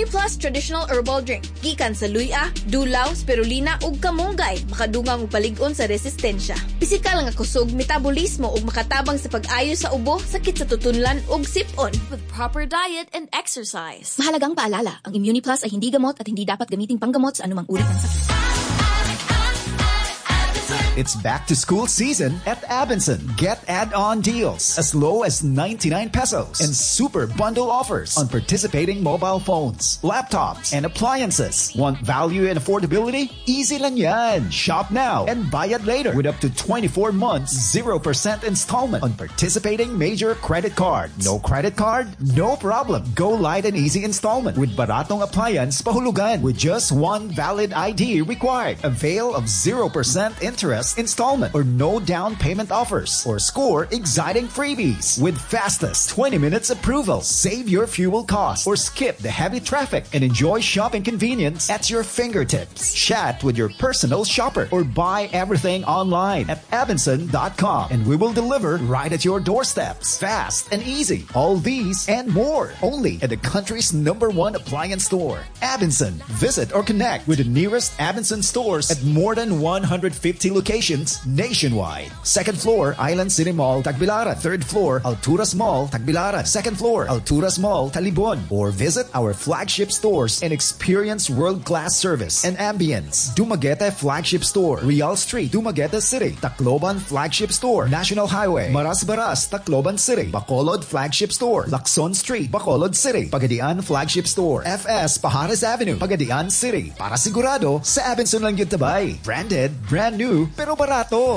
Immune Plus Traditional Herbal Drink. Gikan sa luya, dulaw, spirulina ug kamunggay, makadungang og palig-on sa resistensya. Pisikal nga kusog, metabolismo ug makatabang sa pag-ayo sa ubo, sakit sa tutunlan ug sipon. With proper diet and exercise. Mahalagang paalala, ang Immune Plus ay hindi gamot at hindi dapat gamiting panggamot sa anumang uri ng sakit. It's back to school season at Abinson. Get add-on deals as low as 99 pesos and super bundle offers on participating mobile phones, laptops, and appliances. Want value and affordability? Easy lang yan. Shop now and buy it later with up to 24 months 0% installment on participating major credit cards. No credit card? No problem. Go light and easy installment with Baratong Appliance Pahulugan with just one valid ID required. Avail of 0% interest installment or no down payment offers or score exciting freebies with fastest 20 minutes approval. Save your fuel costs or skip the heavy traffic and enjoy shopping convenience at your fingertips. Chat with your personal shopper or buy everything online at Abinson.com and we will deliver right at your doorsteps. Fast and easy. All these and more only at the country's #1 appliance store. Abinson. Visit or connect with the nearest Abinson stores at more than 150 locations nationwide. Second floor, Island City Mall, Tagbilaran. Third floor, Alturas Mall, Tagbilaran. Second floor, Alturas Mall, Talibon. Or visit our flagship stores and experience world-class service and ambience. Dumaguete Flagship Store, Real Street, Dumaguete City. Tacloban Flagship Store, National Highway, Maras-Baras, Tacloban City. Bacolod Flagship Store, Lacson Street, Bacolod City. Pagadian Flagship Store, FS Pajares Avenue, Pagadian City. Para sigurado, sa Abinson lang yun tabay. Branded, brand new, pero barato.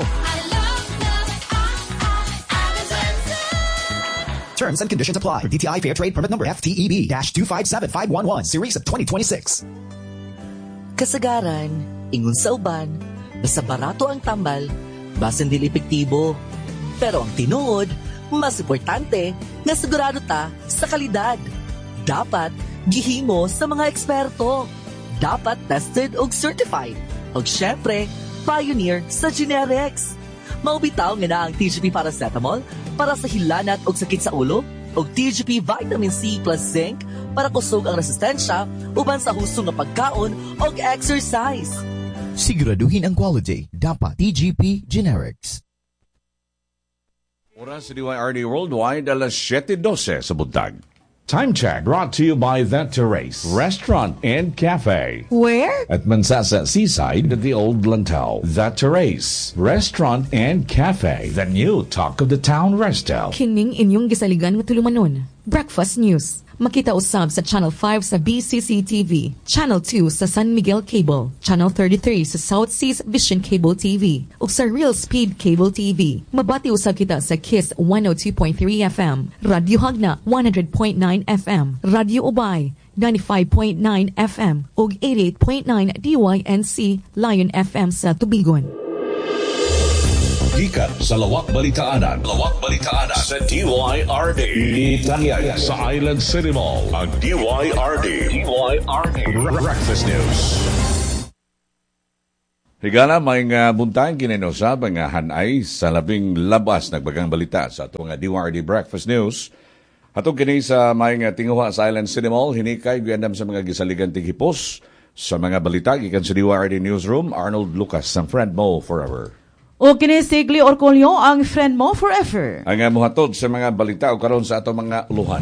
Terms and conditions apply. For DTI Fair Trade Permit Number FTEB-257511, Series of 2026. Kasagaran, ingon sa uban, basta barato ang tambal, basan dili epektibo. Pero ang tinuod, mas importante, nga sigurado ta sa kalidad. Dapat gihimo sa mga eksperto. Dapat tested og certified. Og syempre, pioneer sa generics. Maubitaw nga na ang TGP Paracetamol para sa hilanat o sakit sa ulo o TGP Vitamin C plus Zinc para kusog ang resistensya uban sa husto nga pagkaon o exercise. Siguraduhin ang quality. Dapat TGP Generics. Oras sa DYRD Worldwide, alas 7:12 sa buntag. Time check brought to you by The Terrace Restaurant and Cafe. Where? At Mansasa Seaside at the Old Lantau. The Terrace Restaurant and Cafe. The new talk of the town resto. Kining inyong gisaligan nga tulumanon. Breakfast News. Makita usab sa Channel 5 sa BCC TV, Channel 2 sa San Miguel Cable, Channel 33 sa South Seas Vision Cable TV, ug sa Real Speed Cable TV. Mabati usab kita sa Kiss 102.3 FM, Radyo Hagna 100.9 FM, Radyo Ubay 95.9 FM ug 88.9 DYNC Lion FM sa Tubigon. Gikan sa Lawak Balitaanan. Lawak Balitaanan sa DYRD. Itangyan sa Island City Mall. Ang DYRD. Breakfast News. Higala, may nga buntang kininusab ang hanay sa labing labas nagbagang balita sa ito nga DYRD Breakfast News. Atong kini sa may nga tinguha sa Island City Mall, hinikay guyandam sa mga gisaligan tigipos sa mga balita. Gikan sa DYRD Newsroom, Arnold Lucas, ang friend mo forever. O kinisigli Orcolio ang friend mo forever. Ang muhatod sa mga balita o karon sa ato mga uluhan.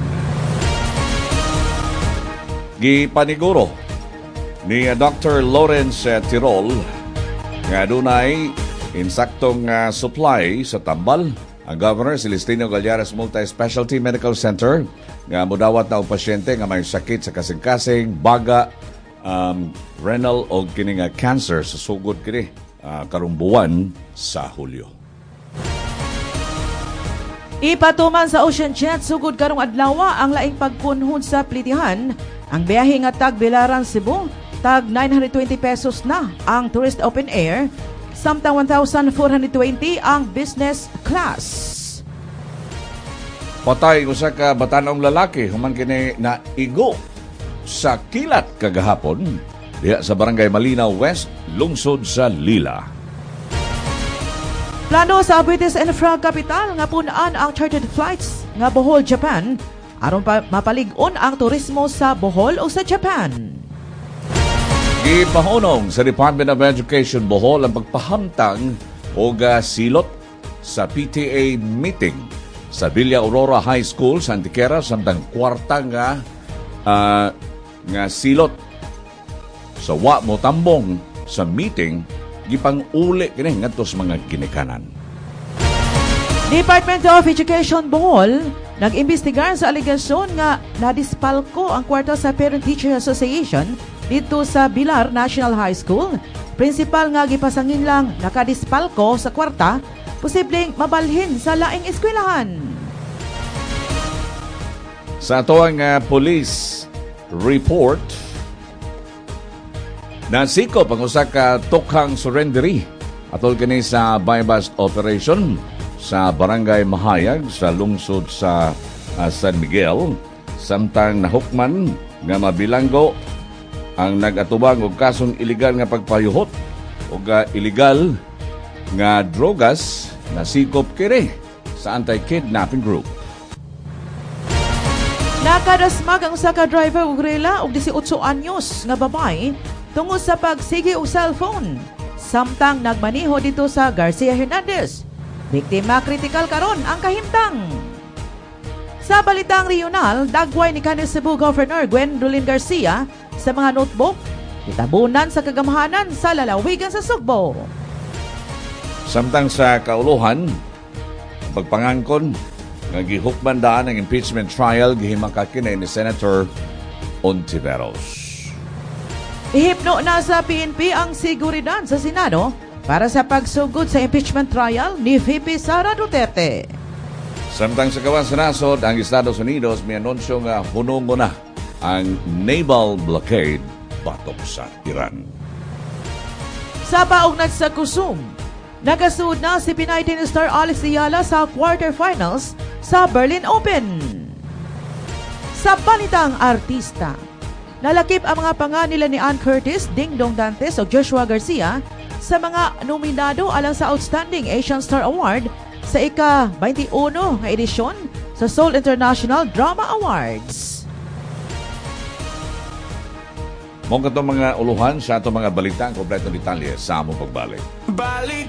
Gipaniguro ni Dr. Lawrence Tirol nga dunay insaktong supply sa tambal ang Governor Celestino Gallaras Multi-Specialty Medical Center nga mudawat na og pasyente nga may sakit sa kasing-kasing, baga, renal o kini nga cancer sa sugod kini karong buwan sa Hulyo. Ipatuman sa Ocean Jet sugod karong adlaw ang laing pagkunhod sa plitihan. Ang biyahe nga tag Bilaran Cebu, tag 920 pesos na ang tourist open air, samtang 1,420 ang business class. Patay usa ka batanong lalaki human kini na igo sa kilat kagahapon diha sa Barangay Malinaw West, lungsod sa Lila. Plano sa British Infra Capital nga punan ang chartered flights nga Bohol, Japan. aron pa mapalig-on ang turismo sa Bohol o sa Japan. Gipahunong sa Department of Education Bohol ang pagpahamtang o silot sa PTA meeting sa Villa Aurora High School sa Antiquera samtang kwarta nga silot sa wa mo tambong sa meeting gipang-uli kini ngadto sa mga ginikanan. Department of Education Bohol nag-imbestigar sa aligasyon nga nadispalko ang kwarta sa Parent Teacher Association dito sa Bilar National High School. Principal nga gipasangin lang nakadispalko sa kwarta, posibleng mabalhin sa laing eskwelahan. Sa atoang police report, nasikop ang usa ka tukhang surrendery atol kini sa buy-bust operation sa Barangay Mahayag sa lungsod sa San Miguel, samtang nahukman nga mabilanggo ang nag-atubang og kasong iligal nga pagpayuhot o iligal nga drogas na sikop kini sa anti-kidnapping group. Nakadasmag ang usa ka driver ug rela og 18 anyos nga babay tungod sa pagsigi og cellphone samtang nagmaneho dito sa Garcia Hernandez. Biktima kritikal karon ang kahimtang. Sa balitang regional, dagway ni kanhi Cebu Governor Gwendolyn Garcia sa mga notebook itabunan sa kagamahanan sa lalawigan sa Sugbo. Samtang sa kauluhan, pagpangangkon nga gihukman daan ang impeachment trial gihimaka kini ni Senator Ontiveros. Ihipno na sa PNP ang seguridad sa Senado para sa pagsugod sa impeachment trial ni VP Sara Duterte. Samtang sa kawan sa nasod, ang Estados Unidos may anunsyo nga hunungo na ang naval blockade batok sa Iran. Sa paugnat sa kusum, nagasuod na si Pinay tennis star Alex Ayala sa quarterfinals sa Berlin Open. Sa balitang artista, nalakip ang mga panga nila ni Ann Curtis, Ding Dong Dantes o Joshua Garcia sa mga nominado alang sa Outstanding Asian Star Award sa ika-21 nga edisyon sa Seoul International Drama Awards. Mong katong mga uluhan sa atong mga balita ang kompletong detalye sa among pagbalik.